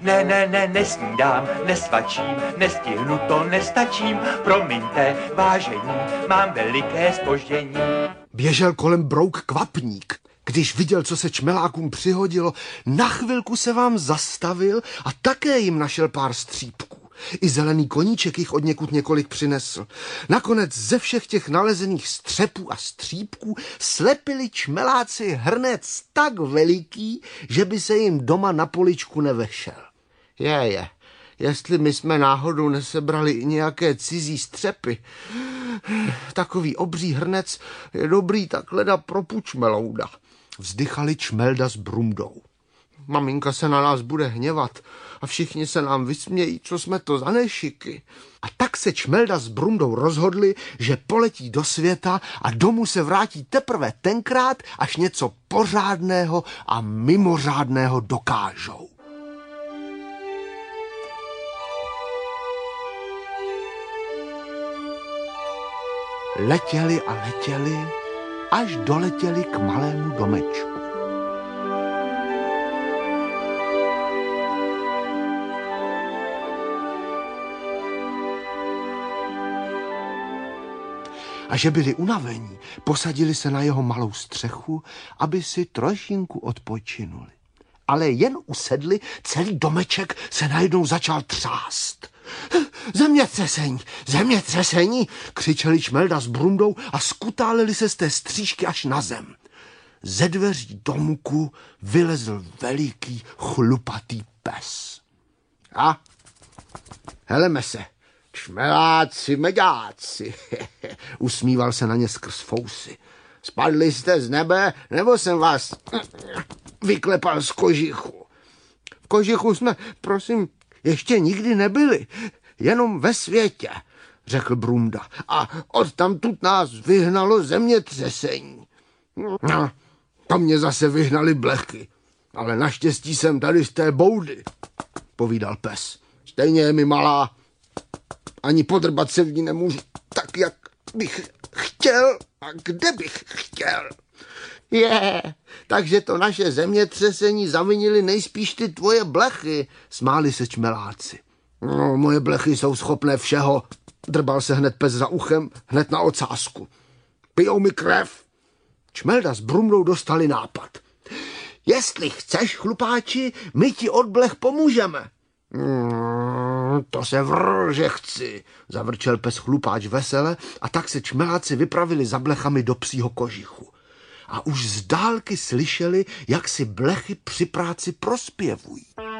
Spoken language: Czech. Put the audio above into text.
Nesnídám, nesvačím, nestihnu to, nestačím, promiňte, vážení, mám veliké zpoždění. Běžel kolem Brouk kvapník. Když viděl, co se čmelákům přihodilo, na chvilku se vám zastavil a také jim našel pár střípků. I zelený koníček jich odněkud několik přinesl. Nakonec ze všech těch nalezených střepů a střípků slepili čmeláci hrnec tak veliký, že by se jim doma na poličku nevešel. Jestli my jsme náhodou nesebrali i nějaké cizí střepy. Takový obří hrnec je dobrý takhle pro pučmelouda. Vzdychali Čmelda s Brumdou. Maminka se na nás bude hněvat a všichni se nám vysmějí, co jsme to za nešiky. A tak se Čmelda s Brumdou rozhodli, že poletí do světa a domů se vrátí teprve tenkrát, až něco pořádného a mimořádného dokážou. Letěli a letěli, až doletěli k malému domečku. A že byli unavení, posadili se na jeho malou střechu, aby si trošinku odpočinuli. Ale jen usedli, celý domeček se najednou začal třást. Zemětřesení, křičeli Čmelda s Brumdou a skutáleli se z té stříšky až na zem. Ze dveří domku vylezl veliký chlupatý pes. A heleme se, čmeláci, meďáci, usmíval se na ně skrz fousy. Spadli jste z nebe, nebo jsem vás vyklepal z kožichu? V kožichu jsme, prosím, ještě nikdy nebyli, jenom ve světě, řekl Brumda. A odtamtud nás vyhnalo zemětřesení. No, to mě zase vyhnali blechy, ale naštěstí jsem tady z té boudy, povídal pes. Stejně je mi malá, ani podrbat se v ní nemůžu tak, jak bych chtěl a kde bych chtěl. Takže to naše zemětřesení zavinili nejspíš ty tvoje blechy, smáli se čmeláci. No, moje blechy jsou schopné všeho, drbal se hned pes za uchem, hned na ocásku. Pijou mi krev. Čmelda s Brumdou dostali nápad. Jestli chceš, chlupáči, my ti od blech pomůžeme. To se vrr, že chci, zavrčel pes Chlupáč vesele a tak se čmeláci vypravili za blechami do psího kožichu. A už z dálky slyšeli, jak si blechy při práci prospěvují.